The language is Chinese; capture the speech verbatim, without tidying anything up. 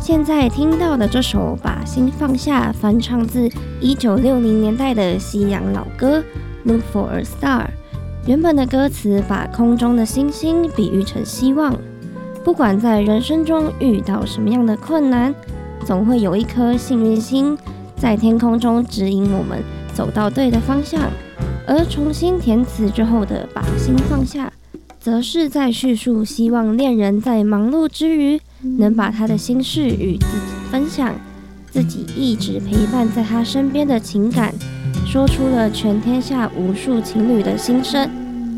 现在听到的这首《把心放下》，翻唱自一九六零年代的西洋老歌《Look for a Star》。原本的歌词把空中的星星比喻成希望，不管在人生中遇到什么样的困难，总会有一颗幸运星在天空中指引我们走到对的方向。而重新填词之后的《把心放下》，则是在叙述希望恋人在忙碌之余能把他的心事与自己分享，自己一直陪伴在他身边的情感，说出了全天下无数情侣的心声。